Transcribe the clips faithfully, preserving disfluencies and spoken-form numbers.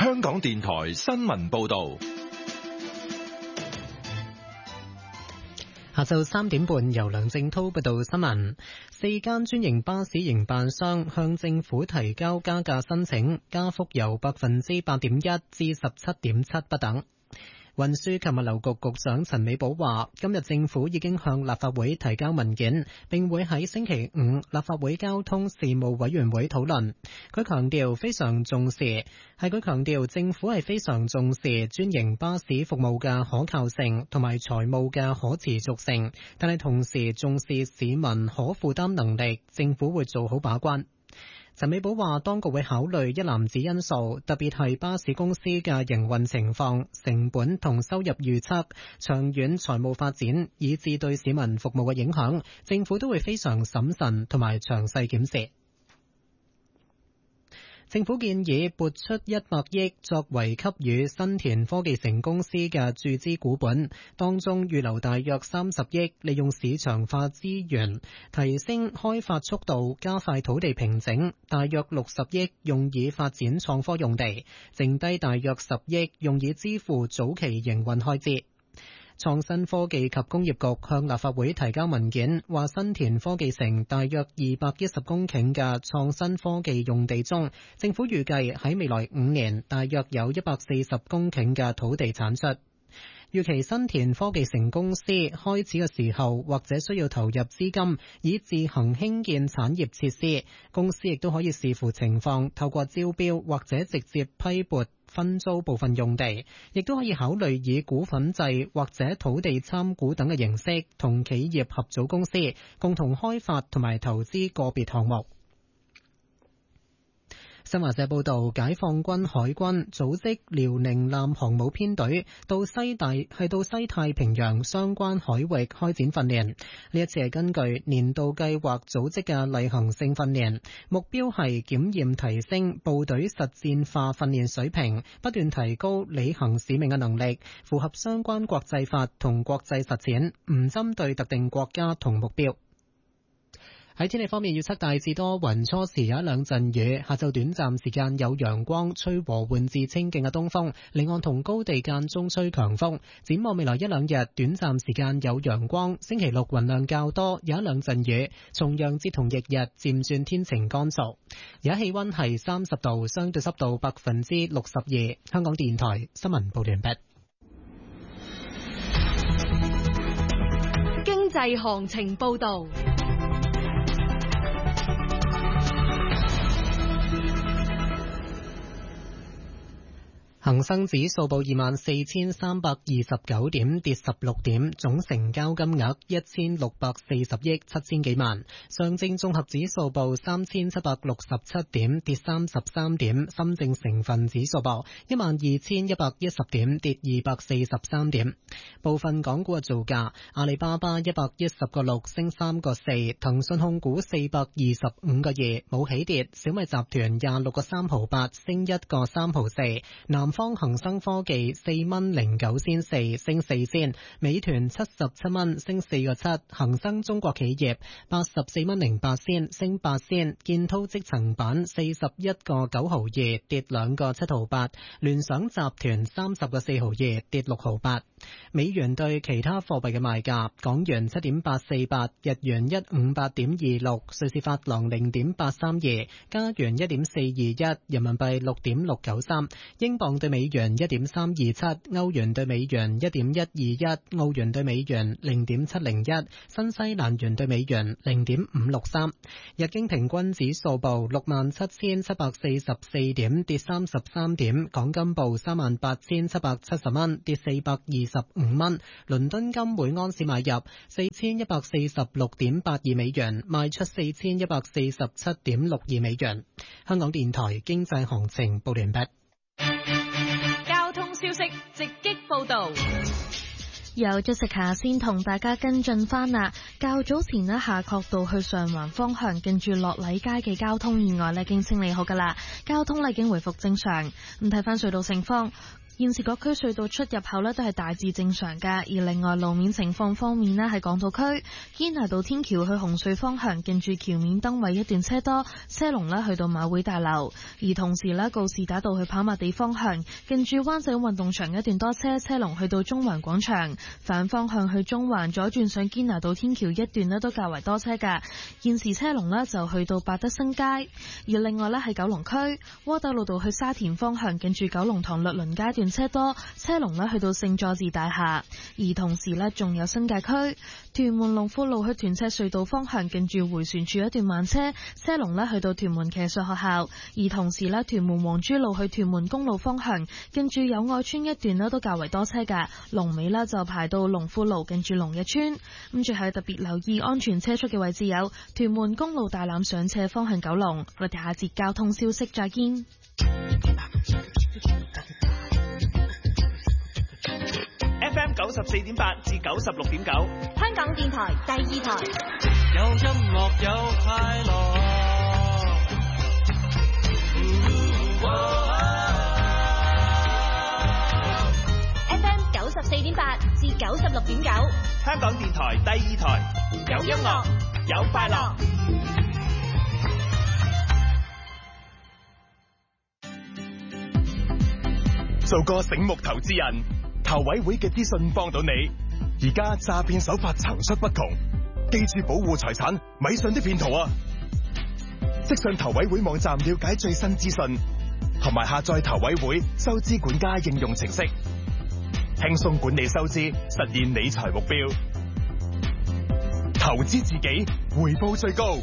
香港電台新聞報道。 下晝三點半，由梁正濤報道新聞。四間專營巴士營辦商向政府提交加價申請，加幅由百分之八點一至十七點七不等。運輸及物流局局長陳美寶話，今日政府已經向立法會提交文件，並會喺星期五立法會交通事務委員會討論。佢強調非常重視，係佢強調政府係非常重視專營巴士服務嘅可靠性同埋財務嘅可持續性，但係同時重視市民可負擔能力，政府會做好把關。陳美寶話，當局會考慮一籃子因素，特別係巴士公司嘅營運情況、成本同收入預測、長遠財務發展，以至對市民服務嘅影響，政府都會非常審慎同埋詳細檢視。政府建議撥出一百億作為給予新田科技城公司嘅注資股本，當中預留大約三十億，利用市場化資源提升開發速度，加快土地平整；大約六十億用以發展創科用地，剩低大約十億用以支付早期營運開支。創新科技及工業局向立法會提交文件，話新田科技城大約二百一十公頃嘅創新科技用地中，政府預計喺未來五年大約有一百四十公頃嘅土地產出。預期新田科技城公司開始嘅時候，或者需要投入資金以自行興建產業設施，公司亦都可以視乎情況透過招標或者直接批撥分租部分用地，亦都可以考慮以股份制或者土地參股等嘅形式，同企業合組公司共同開發同埋投資個別項目。新華社報道，解放軍海軍組織遼寧艦航母編隊到西大係到西太平洋相關海域開展訓練。呢一次係根據年度計劃組織嘅例行性訓練，目標係檢驗提升部隊實戰化訓練水平，不斷提高履行使命嘅能力，符合相關國際法同國際實踐，唔針對特定國家同目標。喺天氣方面，預測大致多雲，初時有一兩陣雨，下晝短暫時間有陽光，吹和緩至清勁嘅東風，離岸同高地間中吹強風。展望未來一兩日，短暫時間有陽光，星期六雲量較多，有一兩陣雨。重陽節同翌日漸轉天晴乾燥。而家氣溫係三十度，相對濕度百分之六十二。香港電台新聞報完畢。 經濟行情報道。 恒生指數報二萬四千三百二十九點，跌十六點，總成交金額一千六百四十億七千幾萬。上證綜合指數報三千七百六十七點，跌三十三點。深證成分指數報一萬二千一百一十點，跌二百四十三點。部分港股嘅造價：阿里巴巴一百一十個六升三個四，騰訊控股四百二十五個二冇起跌，小米集團廿六個三毫八升一個三毫四，南方恒生科技四蚊零九仙四升四仙，美團七十七蚊升四個七，恒生中國企業八十四蚊零八仙升八仙，建滔積層板四十一個九毫二跌兩個七毫八，聯想集團三十個四毫二跌六毫八。美元對其他貨幣嘅賣價：港元七點八四八，日元一五八點二六，瑞士法郎零點八三二，加元一點四二一，人民幣六點六九三，英鎊對美元一點三二七，歐元對美元一點一二一，澳元對美元零點七零一，新西蘭元對美元零點五六三。日經平均指數報六萬七千七百四十四點，跌三十三點。港金報三萬八千七百七十蚊，跌四百二十五蚊。倫敦金每安士買入四千一百四十六點八二美元，賣出四千一百四十七點六二美元。香港電台經濟行情報完畢。 交通消息直擊報道。 有 Jessica 先同大家跟進翻啦。較早前呢，夏慤道去上環方向近住樂禮街嘅交通意外呢，已經清理好噶啦，交通呢已經回復正常。咁睇翻隧道情況， 現時各區隧道出入口咧都係大致正常㗎。而另外路面情況方面咧，喺港島區堅拿道天橋去紅隧方向，近住橋面燈位一段車多，車龍咧去到馬會大樓。而同時咧，告士打道去跑馬地方向，近住灣仔運動場一段多車，車龍去到中環廣場。反方向去中環左轉上堅拿道天橋一段咧都較為多車㗎。現時車龍咧就去到百德新街。而另外咧喺九龍區窩打老道去沙田方向，近住九龍塘律倫街段車多，車龍咧去到聖佐治大廈。而同時咧仲有新界區屯門龍富路去屯赤隧道方向，近住回旋處一段慢車，車龍咧去到屯門騎術學校。而同時咧屯門黃珠路去屯門公路方向，近住友愛村一段咧都較為多車㗎，龍尾咧就排到龍富路近住龍日村。咁最後特別留意安全車速嘅位置有屯門公路大欖上斜方向九龍。我哋下節交通消息再見。 F M 九十四點八至九十六點九， 香港電台第二台。 有音樂有快樂。 F M 九十四點八至九十六點九， 香港電台第二台，有音樂有快樂。 做個醒目投資人，投委會嘅資訊幫到你。而家詐騙手法層出不窮，記住保護財產，咪上啲騙徒啊！即上投委會網站了解最新資訊，同埋下載投委會收支管家應用程式，輕鬆管理收支，實現理財目標。投資自己，回報最高。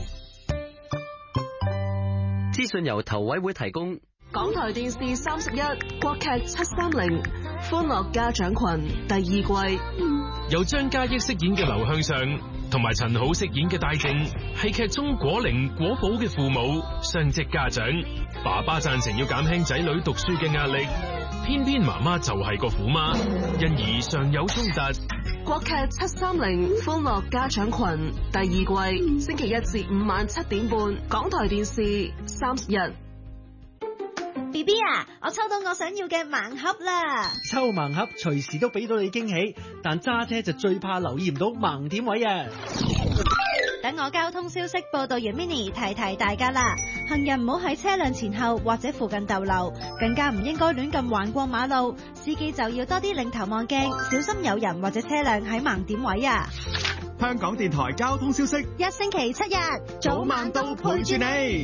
資訊由投委會提供。 港台電視三十一國劇七三零歡樂家長群第二季， 由張嘉益飾演嘅劉向上同埋陳好飾演嘅戴靜，係劇中果靈果寶嘅父母，雙職家長。爸爸贊成要減輕仔女讀書嘅壓力，偏偏媽媽就係個虎媽，因而常有衝突。 國劇七三零歡樂家長群第二季，星期一至五晚七點半，港台電視三十一。 B B 啊，我抽到我想要嘅盲盒啦！ 抽盲盒隨時都俾到你驚喜，但揸車就最怕留意唔到盲點位啊！ 等我交通消息報道員 Mini 提提大家啦，行人唔好喺車輛前後或者附近逗留，更加唔應該亂咁橫過馬路，司機就要多啲擰頭望鏡，小心有人或者車輛喺盲點位啊！ 香港電台交通消息， 一星期七日早晚都陪住你。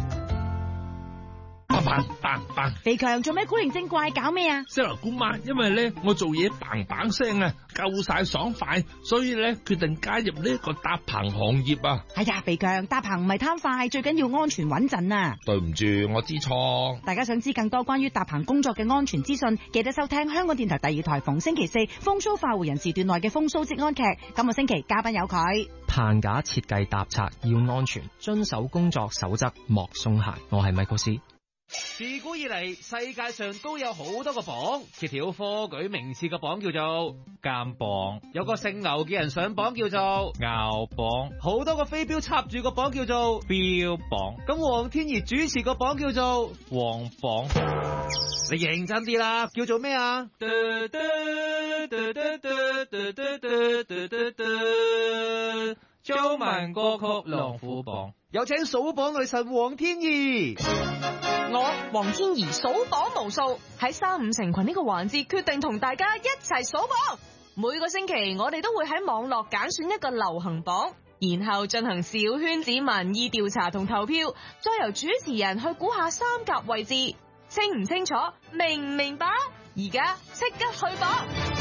嘭嘭嘭！肥強做咩古靈精怪搞咩啊？ 西來姑媽，因為咧我做嘢嘭嘭聲啊，夠晒爽快，所以咧決定加入呢一個搭棚行業啊！ 哎呀，肥強搭棚唔係貪快，最緊要安全穩陣啊！ 對唔住，我知錯。 大家想知更多關於搭棚工作嘅安全資訊，記得收聽香港電台第二台逢星期四風騷化湖人時段內嘅風騷職安劇。今個星期嘉賓有佢。 棚架設計搭拆要安全，遵守工作守則莫鬆懈。我係米高斯。 自古以嚟，世界上都有好多個榜，揭曉科舉名次嘅榜叫做監榜，有個姓牛嘅人上榜叫做牛榜，好多個飛鏢插住個榜叫做標榜，咁黃天怡主持個榜叫做黃榜。你認真啲啦，叫做咩啊？中文歌曲龍虎榜，有請數榜女神黃天怡。 我黃天怡數榜無數，喺三五成群呢個環節決定同大家一齊數榜。每個星期我哋都會喺網絡揀選一個流行榜，然後進行小圈子民意調查同投票，再由主持人去估下三甲位置。清唔清楚？明唔明白？而家即刻去榜！